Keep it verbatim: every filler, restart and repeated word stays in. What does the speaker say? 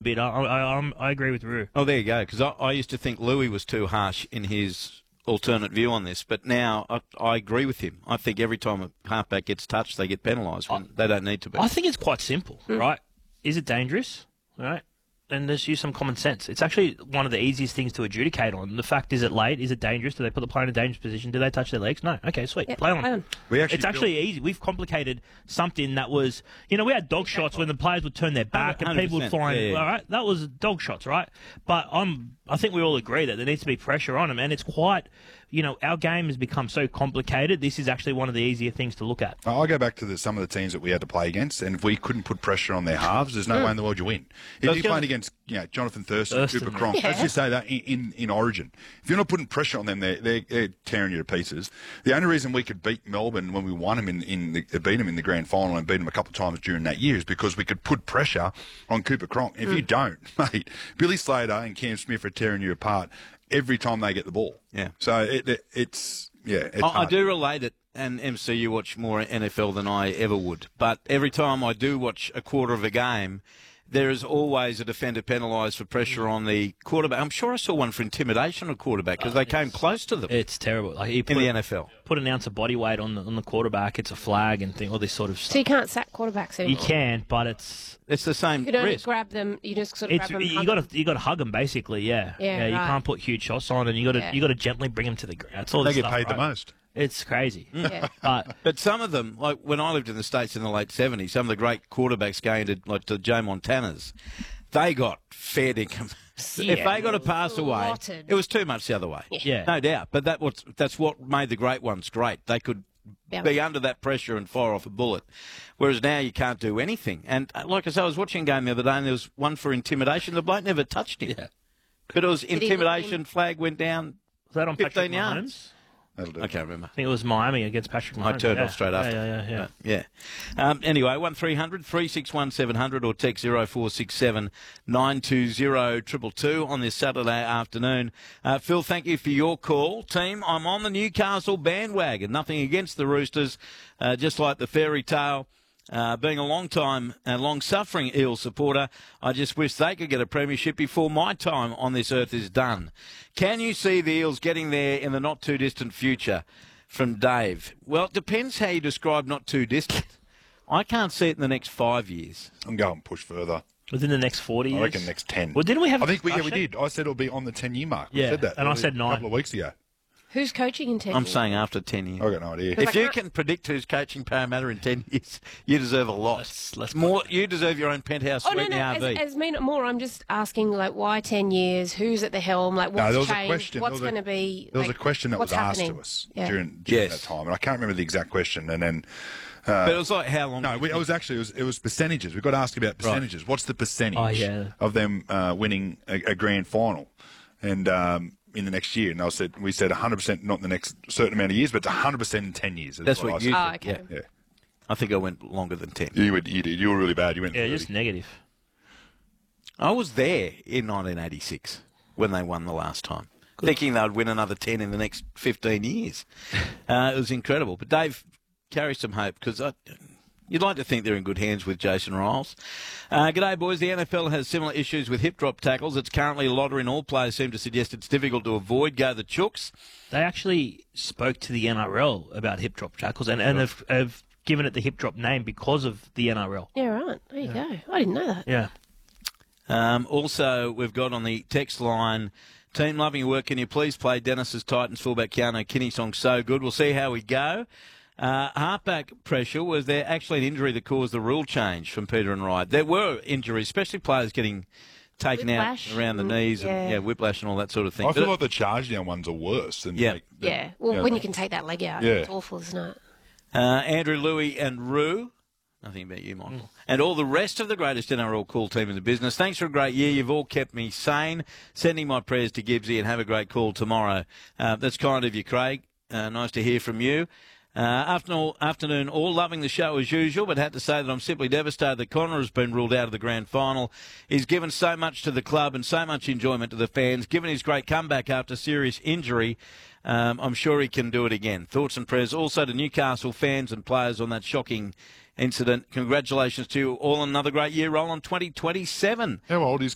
bit. I, I, I'm, I agree with Roo. Oh, there you go. Because I, I used to think Louis was too harsh in his alternate view on this, but now I, I agree with him. I think every time a halfback gets touched, they get penalised when I, they don't need to be. I think it's quite simple, mm. right? Is it dangerous? Right? And just use some common sense. It's actually one of the easiest things to adjudicate on. The fact, is it late? Is it dangerous? Do they put the player in a dangerous position? Do they touch their legs? No. Okay, sweet. Yeah, play on. Play on. We actually it's actually built... easy. We've complicated something that was, you know, we had dog shots when the players would turn their back and people would fly. Yeah, yeah. All right, that was dog shots, right? But I'm, I think we all agree that there needs to be pressure on them, and it's quite, you know, our game has become so complicated. This is actually one of the easier things to look at. I go back to the, some of the teams that we had to play against, and if we couldn't put pressure on their halves, there's no mm. way in the world you win. If you're playing against, you know, Jonathan Thurston, Thurston Cooper Cronk, yeah. let's just say that in, in, in Origin, if you're not putting pressure on them, they're, they're, they're tearing you to pieces. The only reason we could beat Melbourne when we won them in, in the, beat them in the grand final and beat them a couple of times during that year is because we could put pressure on Cooper Cronk. If mm. you don't, mate, Billy Slater and Cam Smith are tearing you apart every time they get the ball. Yeah. So it, it, it's, yeah. It's I, I do relate it, and M C, you watch more N F L than I ever would. But every time I do watch a quarter of a game, there is always a defender penalised for pressure on the quarterback. I'm sure I saw one for intimidation on a quarterback because uh, they came close to them. It's terrible. Like you in the N F L. Put an ounce of body weight on the on the quarterback, it's a flag and thing, all this sort of stuff. So you can't sack quarterbacks anymore? You can, but it's... It's the same You don't risk. grab them, you just sort of it's, grab them. You got to you got to hug them basically, yeah. Yeah, yeah You right. can't put huge shots on, and you got to yeah. you got to gently bring them to the ground. It's all they this get stuff, paid right? the most. It's crazy. Yeah. but but some of them, like when I lived in the States in the late seventies, some of the great quarterbacks going to like to Joe Montana's, they got fair dinkum. Yeah. If they got a pass away, Rotted. it was too much the other way. Yeah. No doubt. But that was that's what made the great ones great. They could Yeah. be under that pressure and fire off a bullet. Whereas now you can't do anything. And uh, like I said, I was watching a game the other day and there was one for intimidation. The bloke never touched him. Yeah. But it was Did he look intimidation, in- flag went down was that on Patrick fifteen Mahomes? yards. That'll do. I can't remember. I think it was Miami against Patrick Mahomes. I turned yeah. off straight after. Yeah, yeah, yeah. yeah. yeah. Um, anyway, one three hundred three six one seven hundred or text zero four six seven nine two zero two two on this Saturday afternoon. Uh, Phil, thank you for your call. Team, I'm on the Newcastle bandwagon. Nothing against the Roosters, uh, just like the fairy tale. Uh, being a long-time and long-suffering Eels supporter, I just wish they could get a premiership before my time on this earth is done. Can you see the Eels getting there in the not-too-distant future? From Dave. Well, it depends how you describe not too distant. I can't see it in the next five years. I'm going to push further. Within the next forty years? I reckon next ten. Well, didn't we have I think we, yeah, we discussion? did. I said it'll be on the ten-year mark. We Yeah, said that. and I said A nine. couple of weeks ago. Who's coaching in ten I'm years? saying after ten years. I've got no idea. If I you can't- can predict who's coaching Parramatta in ten years, you deserve a lot. Let's- let's More, you deserve your own penthouse Oh, suite no, in no, the as, R V. as me not more, I'm just asking, like, why ten years? Who's at the helm? Like, what's No, there was a changed? question. What's There was going a- to be... There was like, a question that was what's asked happening? to us Yeah. during, during Yes. that time, and I can't remember the exact question. And then, but it was like how long? no, we, it was actually it was, it was percentages. We got asked about percentages. What's the percentage Oh, yeah. of them uh, winning a, a grand final? And um, in the next year, and I said we said one hundred percent, not in the next certain amount of years, but it's one hundred percent in ten years. That's what I you said. Oh, think, okay. yeah. Yeah, I think I went longer than ten. you, would, you did. You were really bad. You went. Yeah, thirty. just negative. I was there in nineteen eighty-six when they won the last time, thinking they'd win another ten in the next fifteen years. Uh, it was incredible. But Dave, carry some hope because you'd like to think they're in good hands with Jason Riles. Uh, g'day, boys. The N F L has similar issues with hip drop tackles. It's currently a lottery and all players seem to suggest it's difficult to avoid. Go the Chooks. They actually spoke to the N R L about hip drop tackles and, and have, have given it the hip drop name because of the N R L. Yeah, right. There you go. I didn't know that. Yeah. Um, also, we've got on the text line, team loving your work. Can you please play Dennis's Titans fullback Keanu Kinney song So Good? We'll see how we go. Uh, halfback pressure, was there actually an injury that caused the rule change from Peter and Wright? There were injuries, especially players getting taken Whiplash out around the and- knees and yeah. yeah, whiplash and all that sort of thing. I feel But like the charge down ones are worse. Than Yeah. like, the- Yeah. Well, you know, when you can take that leg out, Yeah. it's awful, isn't it? uh, Andrew, Louis and Rue, nothing about you, Michael, Mm. and all the rest of the greatest N R L call team in the business. Thanks for a great year. You've all kept me sane. Sending my prayers to Gibbsy and have a great call tomorrow. Uh, that's kind of you, Craig. Uh, nice to hear from you. Uh, afternoon, afternoon, all loving the show as usual, but had to say that I'm simply devastated that Connor has been ruled out of the grand final. He's given so much to the club and so much enjoyment to the fans. Given his great comeback after serious injury, um, I'm sure he can do it again. Thoughts and prayers also to Newcastle fans and players on that shocking incident. Congratulations to you all on another great year. Roll on twenty twenty-seven. How old is